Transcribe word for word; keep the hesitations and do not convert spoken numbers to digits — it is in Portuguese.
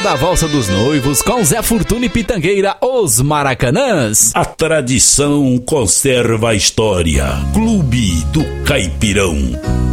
da Valsa dos Noivos com Zé Fortuna e Pitangueira, os Maracanãs. A tradição conserva a história. Clube do Caipirão.